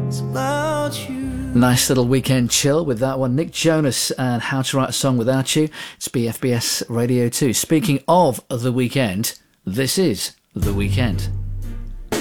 It's about you. Nice little weekend chill with that one. Nick Jonas and How to Write a Song Without You. It's BFBS Radio 2. Speaking of the weekend, this is The Weekend.